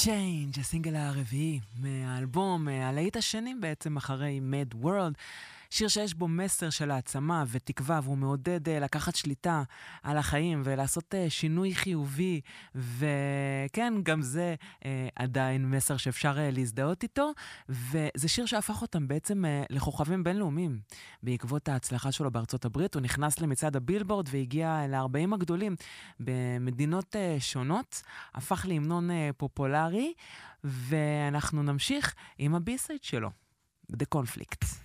Change, הסינגל הרביעי מהאלבום, הלהיט השני בעצם אחרי Mad World, שיר שיש בו מסר של העצמה ותקווה, והוא מעודד לקחת שליטה על החיים ולעשות שינוי חיובי, וכן, גם זה עדיין מסר שאפשר להזדהות איתו, וזה שיר שהפך אותם בעצם לכוכבים בינלאומיים. בעקבות ההצלחה שלו בארצות הברית, הוא נכנס למצעד הבילבורד והגיע ל-40 הגדולים במדינות שונות, הפך להמנון פופולרי, ואנחנו נמשיך עם הבי-סייד שלו, The Conflict.